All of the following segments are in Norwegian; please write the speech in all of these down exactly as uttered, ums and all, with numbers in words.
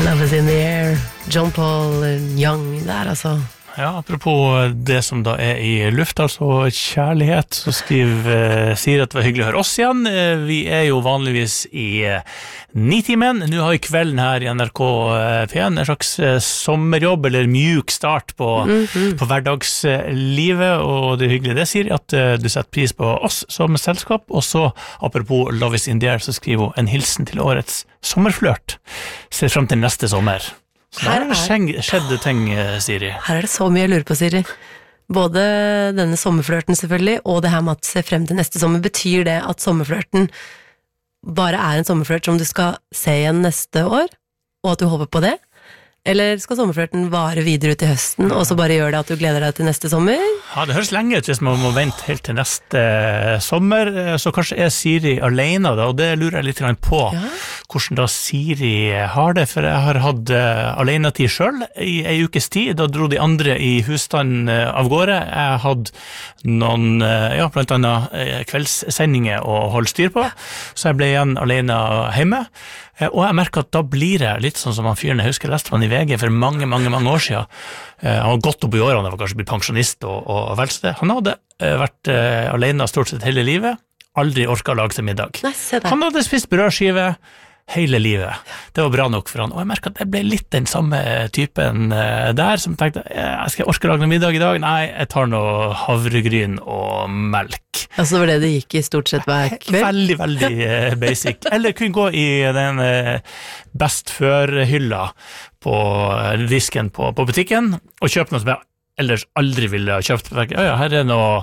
Love is in the air. John Paul Young der, altså. Ja, apropos det som da er i luft, altså kjærlighet, så skriver uh, Siri at det var hyggelig å høre oss igjen. Uh, vi er jo vanligvis i uh, Nitimen. Nå har vi kvelden her i N R K P en en slags uh, sommerjobb, eller mjuk start på, mm-hmm. på hverdagslivet, og det er hyggelig det, Siri, at uh, du setter pris på oss som selskap, og så, apropos Love is in the air, så skriver hun en hilsen til årets sommerflørt. Ser frem til neste sommer. Så her har det skjedd ting, Siri. Her er det så mye jeg lurer på, Siri. Både denne sommerflørten selvfølgelig, og det her med at se frem til neste sommer. Betyr det at sommerflørten bare er en sommerflørt som du skal se igjen neste år, og at du håper på det? Eller skal sommerflørten vare videre ut i høsten, og så bare gjør det at du gleder deg til neste sommer? Ja, det høres lenge ut hvis man må vente helt til neste sommer, så kanskje er Siri alene da, og det lurer jeg litt på, ja. Hvordan da Siri har det, for jeg har hatt uh, alenetid selv i en ukes tid, da dro de andre i husstand uh, av gårde. Jeg hadde noen, uh, ja, blant annet uh, kveldssendinger å holde styr på, så jeg ble igjen alene hjemme. Og jeg merker at da blir jeg litt sånn som han fyren, jeg husker jeg leste han i V G for mange, mange, mange år siden. Han var godt opp i årene, han var kanskje blitt pensjonist og, og vel så det. Han hadde vært alene stort sett hele livet, aldri orket å lage til middag. Nei, han hadde spist brødskive hele livet. Det var bra nok for han. Og jeg merker at jeg ble litt den samme typen der, som tenkte, jeg skal orke å lage noe middag i dag? Nei, jeg tar noe havregryn og melk. Altså det var det det gikk i stort sett hver kveld? Veldig, veldig basic. Eller kunne gå i den best før-hylla på disken på, på butikken, og kjøpe noe som jeg ellers aldri ville ha kjøpt. Ja, ja, her er noe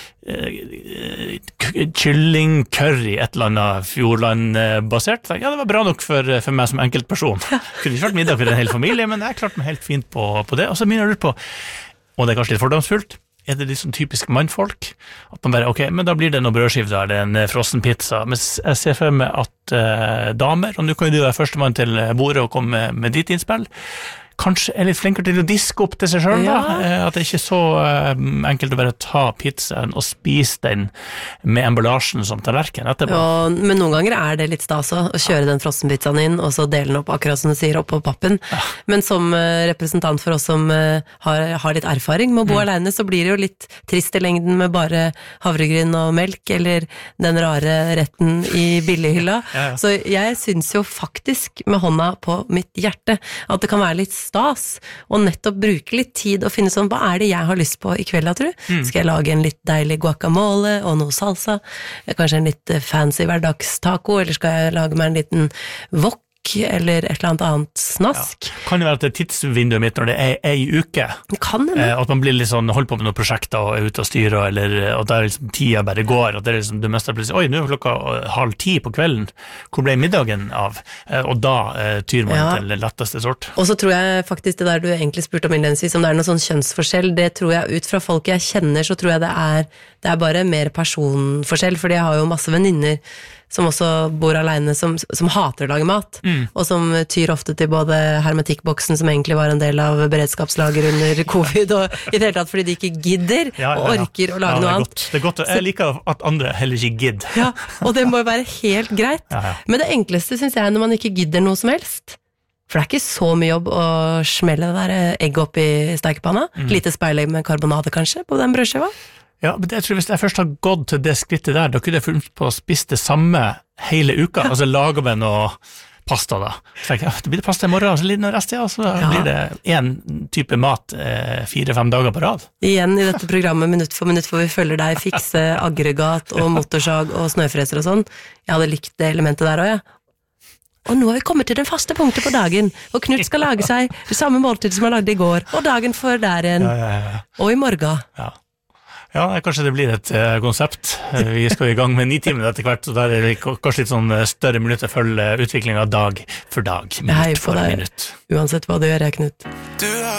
kylling, curry, et eller annet Fjordland-basert. Ja, det var bra nok for, for meg som enkeltperson. Kunne ikke vært middag for en hel familie, men jeg klarte meg helt fint på, på det. Og så begynner jeg å lure på, og det er kanskje litt fordomsfullt, er det litt sånn typisk mannfolk? At man bare, ok, men da blir det noe brødskiv da, eller en frossen pizza. Men jeg ser for meg at uh, damer, og nå kan jo du være førstemann til bordet og komme med, med ditt innspill, kanskje er litt flinkere til å diske opp til seg selv da, ja. At det ikke er så uh, enkelt å bare ta pizzaen og spise den med emballasjen som tallerken etterpå. Ja, men noen ganger er det litt stas å kjøre den frossenpizzaen inn, og så dele den opp akkurat som du sier, opp på pappen. Ja. Men som uh, representant for oss som uh, har, har litt erfaring med å bo mm. alene, så blir det jo litt trist i lengden med bare havregryn og melk, eller den rare retten i billighylla. Ja, ja. Så jeg synes jo faktisk med hånda på mitt hjerte at det kan være litt stas, og nettopp bruke litt tid og finne sånn, hva er det jeg har lyst på i kveld, da, tror du? Mm. Skal jeg lage en litt deilig guacamole og noe salsa? Kanskje en litt fancy hverdagstaco, eller skal jeg lage meg en liten wok, eller et eller annet annet snask? Ja. Kan det være at det er tidsvinduet mitt når det er ei uke? Det kan det. Eh, at man blir litt sånn, holdt på med noen prosjekter og er ute og styrer, eller at der liksom tida bare går, at det er liksom, du mest er plutselig, oi, nå er klokka halv ti på kvelden, hvor ble middagen av? Eh, og da eh, tyr man ja. til det letteste sort. Og så tror jeg faktisk det der du egentlig spurte om innledningsvis, om det er noen sånn kjønnsforskjell, det tror jeg, ut fra folk jeg kjenner, så tror jeg det er, det er bare mer personforskjell, fordi jeg har jo masse venninner som også bor alene, som, som hater å lage mat, mm. og som tyr ofte til både hermetikkboksen, som egentlig var en del av beredskapslager under covid, og i det hele tatt fordi de ikke gidder ja, ja, ja. og orker å lage ja, noe annet. Det er godt, jeg liker at andre heller ikke gidder. Ja, og det må jo være helt greit. Ja, ja. Men det enkleste synes jeg er når man ikke gidder noe som helst. For det er ikke så mye jobb å smelle det der egg opp i stekepanna. Mm. Lite speilegg med karbonade kanskje på den brødskiva. Ja, men jeg tror hvis jeg først har gått til det skrittet der, da kunne jeg funnet på å spise det samme hele uka, altså lage med noe pasta da. Så jeg, ja, det blir det pasta i morgen, så blir det noe rest, ja, så ja. blir det en type mat eh, fire-fem dager på rad. Igjen i dette programmet, minutt for minutt, for vi følger deg fikse aggregat og motorsag og snøfreser og sånn. Jeg hadde likt det elementet der også, ja. Og nå har vi kommet til den faste punktet på dagen, og Knut skal lage seg det samme måltid som han lagde i går, og dagen før der igjen, ja, ja, ja. og i morgen. Ja. Ja, kanskje det blir et uh, konsept. Vi skal i gang med ni timer etter hvert, så der er det kanskje litt sånn større minutter å følge utviklingen dag for dag, minutt for minutt. Uansett hva du gjør, jeg, Knut. Du